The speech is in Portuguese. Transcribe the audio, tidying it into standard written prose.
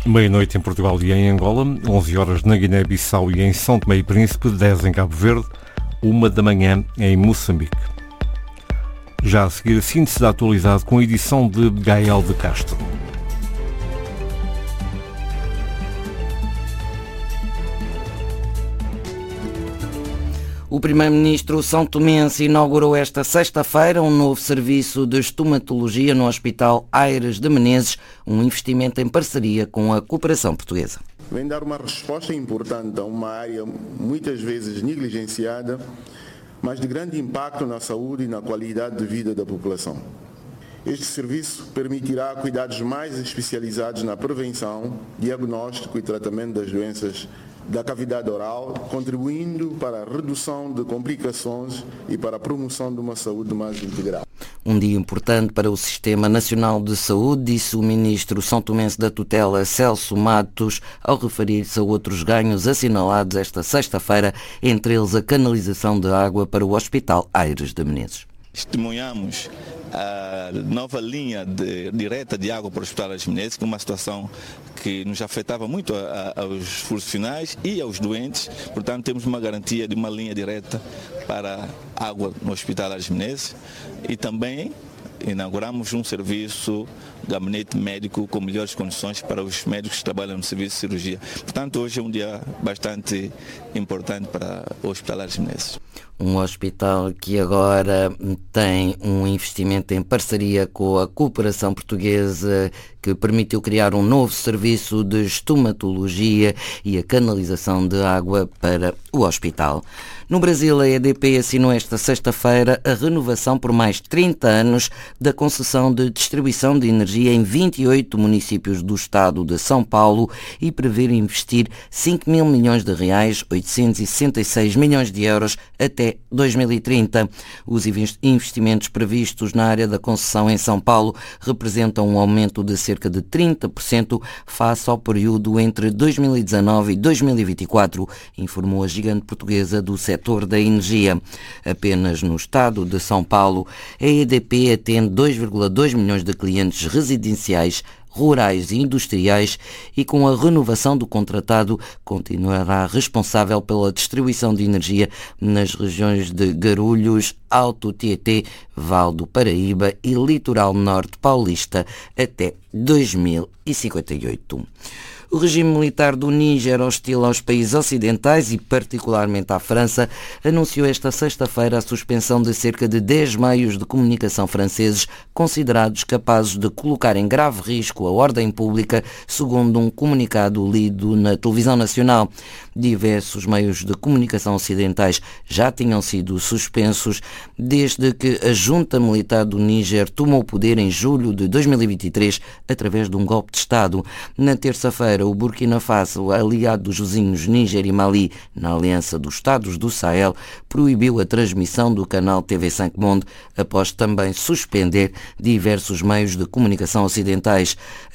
Meia-noite em Portugal e em Angola, 11 horas na Guiné-Bissau e em São Tomé e Príncipe, 10 em Cabo Verde, 1 da manhã em Moçambique. Já a seguir, síntese atualizado com a edição de Gael de Castro. O primeiro-ministro são-tomense inaugurou esta sexta-feira um novo serviço de estomatologia no Hospital Aires de Menezes, um investimento em parceria com a Cooperação Portuguesa. Vem dar uma resposta importante a uma área muitas vezes negligenciada, mas de grande impacto na saúde e na qualidade de vida da população. Este serviço permitirá cuidados mais especializados na prevenção, diagnóstico e tratamento das doenças da cavidade oral, contribuindo para a redução de complicações e para a promoção de uma saúde mais integral. Um dia importante para o Sistema Nacional de Saúde, disse o ministro são-tomense da tutela Celso Matos, ao referir-se a outros ganhos assinalados esta sexta-feira, entre eles a canalização de água para o Hospital Aires de Menezes. Testemunhamos a nova linha direta de água para o Hospital Aires de Menezes, que é uma situação que nos afetava muito aos profissionais e aos doentes. Portanto, temos uma garantia de uma linha direta para água no Hospital Aires de Menezes e também inauguramos um serviço gabinete médico com melhores condições para os médicos que trabalham no serviço de cirurgia. Portanto, hoje é um dia bastante importante para o Hospital Aires de Menezes. Um hospital que agora tem um investimento em parceria com a Cooperação Portuguesa, que permitiu criar um novo serviço de estomatologia e a canalização de água para o hospital. No Brasil, a EDP assinou esta sexta-feira a renovação por mais 30 anos da concessão de distribuição de energia em 28 municípios do estado de São Paulo e prevê investir 5 mil milhões de reais, 866 milhões de euros, até 2030. Os investimentos previstos na área da concessão em São Paulo representam um aumento de cerca de 30% face ao período entre 2019 e 2024, informou a gigante portuguesa do setor da energia. Apenas no estado de São Paulo, a EDP atende 2,2 milhões de clientes residenciais, rurais e industriais e com a renovação do contratado continuará responsável pela distribuição de energia nas regiões de Garulhos, Alto Tietê, Val do Paraíba e Litoral Norte Paulista até 2058. O regime militar do Níger, hostil aos países ocidentais e particularmente à França, anunciou esta sexta-feira a suspensão de cerca de 10 meios de comunicação franceses considerados capazes de colocar em grave risco a ordem pública, segundo um comunicado lido na televisão nacional. Diversos meios de comunicação ocidentais já tinham sido suspensos desde que a junta militar do Níger tomou o poder em julho de 2023 através de um golpe de Estado. Na terça-feira, o Burkina Faso, aliado dos vizinhos Níger e Mali na Aliança dos Estados do Sahel, proibiu a transmissão do canal TV5 Monde após também suspender diversos meios de comunicação ocidentais.